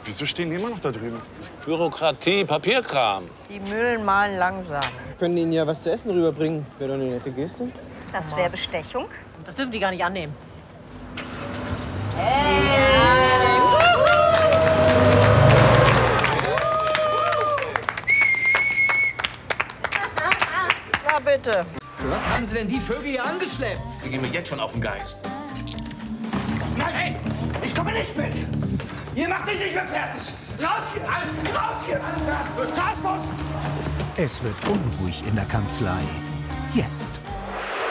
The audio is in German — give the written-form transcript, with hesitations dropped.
Wieso stehen die immer noch da drüben? Bürokratie, Papierkram. Die Mühlen mahlen langsam. Können Ihnen ja was zu essen rüberbringen. Wäre doch eine nette Geste. Das wäre Bestechung. Das dürfen die gar nicht annehmen. Na bitte. Für was haben Sie denn die Vögel hier angeschleppt? Die gehen mir jetzt schon auf den Geist. Nein, hey, ich komme nicht mit. Ihr macht mich nicht mehr fertig. Raus hier! Raus hier! Raus, los! Es wird unruhig in der Kanzlei. Jetzt